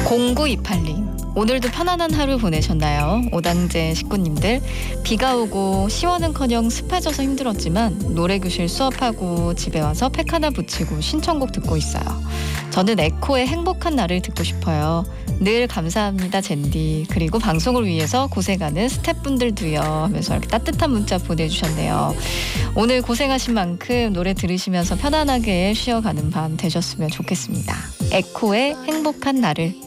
0928님, 오늘도 편안한 하루 보내셨나요? 오당제 식구님들, 비가 오고 시원은커녕 습해져서 힘들었지만 노래교실 수업하고 집에 와서 팩 하나 붙이고 신청곡 듣고 있어요. 저는 에코의 행복한 날을 듣고 싶어요. 늘 감사합니다, 젠디. 그리고 방송을 위해서 고생하는 스태프분들도요, 하면서 이렇게 따뜻한 문자 보내주셨네요. 오늘 고생하신 만큼 노래 들으시면서 편안하게 쉬어가는 밤 되셨으면 좋겠습니다. 에코의 행복한 날을